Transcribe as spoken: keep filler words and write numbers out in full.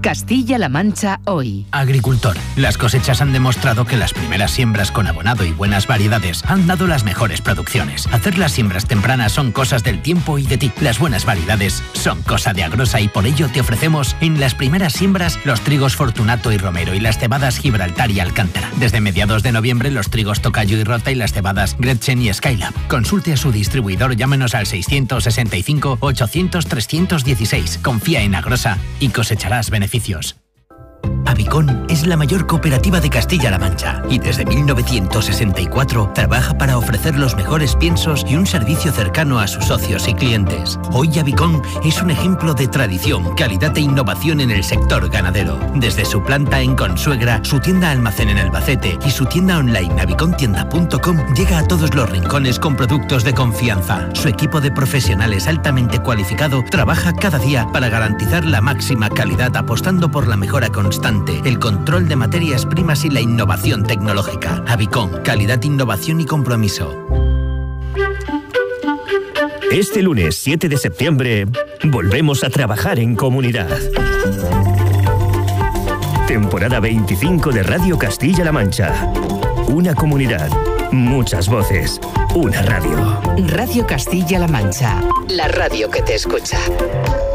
Castilla-La Mancha hoy. Agricultor, las cosechas han demostrado que las primeras siembras con abonado y buenas variedades han dado las mejores producciones. Hacer las siembras tempranas son cosas del tiempo y de ti. Las buenas variedades son cosa de Agrosa y por ello te ofrecemos en las primeras siembras los trigos Fortunato y Romero y las cebadas Gibraltar y Alcántara. Desde mediados de noviembre los trigos Tocayo y Rota y las cebadas Gretchen y Skylab. Consulte a su distribuidor, llámenos al seiscientos sesenta y cinco, ochocientos, trescientos dieciséis. Confía en Agrosa y cosecharás beneficios. Avicon es la mayor cooperativa de Castilla-La Mancha y desde mil novecientos sesenta y cuatro trabaja para ofrecer los mejores piensos y un servicio cercano a sus socios y clientes. Hoy Avicon es un ejemplo de tradición, calidad e innovación en el sector ganadero. Desde su planta en Consuegra, su tienda almacén en Albacete y su tienda online avicontienda punto com llega a todos los rincones con productos de confianza. Su equipo de profesionales altamente cualificado trabaja cada día para garantizar la máxima calidad apostando por la mejora constante, el control de materias primas y la innovación tecnológica. Avicon, calidad, innovación y compromiso. Este lunes siete de septiembre volvemos a trabajar en comunidad. Temporada veinticinco de Radio Castilla-La Mancha. Una comunidad, muchas voces, una radio. Radio Castilla-La Mancha, la radio que te escucha.